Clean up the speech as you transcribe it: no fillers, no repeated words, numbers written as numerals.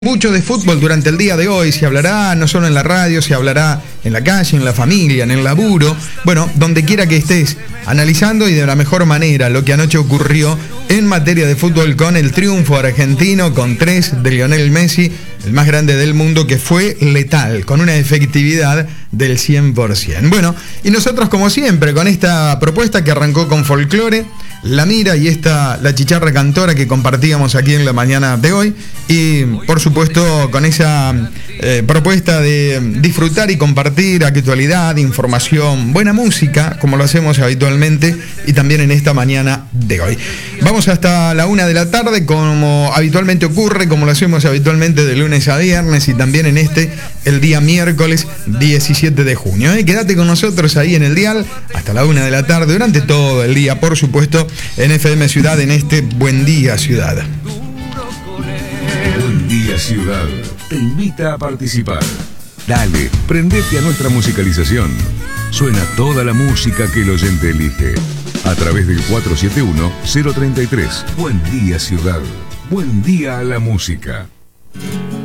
Mucho de fútbol durante el día de hoy, se hablará no solo en la radio, se hablará en la calle, en la familia, en el laburo, bueno, donde quiera que estés, analizando y de la mejor manera lo que anoche ocurrió en materia de fútbol con el triunfo argentino con 3 de Lionel Messi, el más grande del mundo, que fue letal, con una efectividad del 100%. Bueno, y nosotros como siempre, con esta propuesta que arrancó con folclore, la mira y la chicharra cantora que compartíamos aquí en la mañana de hoy, y por supuesto con esa propuesta de disfrutar y compartir actualidad, información, buena música, como lo hacemos habitualmente y también en esta mañana de hoy. Vamos hasta la 1 de la tarde, como habitualmente ocurre, como lo hacemos habitualmente de lunes a viernes y también en el día miércoles 17 de junio. Quédate con nosotros ahí en el dial hasta la 1 de la tarde, durante todo el día, por supuesto, en FM Ciudad, en este Buen Día Ciudad. Buen Día Ciudad te invita a participar. Dale, prendete a nuestra musicalización. Suena toda la música que el oyente elige a través del 471-033. Buen Día Ciudad. Buen día a la música.